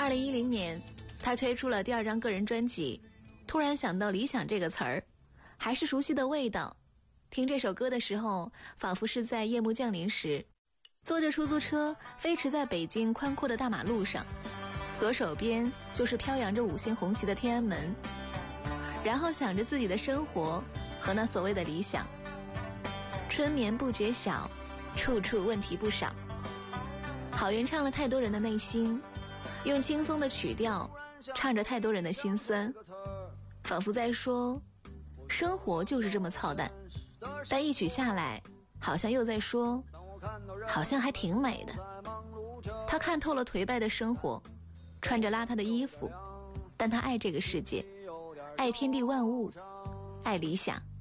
2010年，他推出了第2张个人专辑，突然想到理想这个词儿，还是熟悉的味道。听这首歌的时候，仿佛是在夜幕降临时，坐着出租车飞驰在北京宽阔的大马路上，左手边就是飘扬着5星红旗的天安门，然后想着自己的生活和那所谓的理想。春眠不觉晓，处处问题不少。郝云唱了太多人的内心，用轻松的曲调唱着太多人的心酸，仿佛在说生活就是这么操蛋，但一曲下来好像又在说好像还挺美的。他看透了颓败的生活，穿着邋遢的衣服，但他爱这个世界，爱天地万物，爱理想。